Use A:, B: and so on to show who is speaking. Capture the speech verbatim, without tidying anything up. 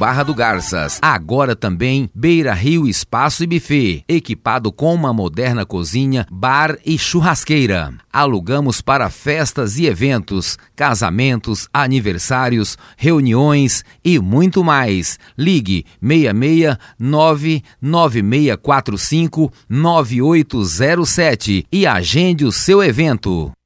A: Barra do Garças. Agora também Beira Rio Espaço e Buffet, equipado com uma moderna cozinha, bar e churrasqueira. Alugamos para festas e eventos, casamentos, aniversários, reuniões e muito mais. Ligue seis seis nove nove seis quatro cinco nove oito zero sete e agende o seu evento.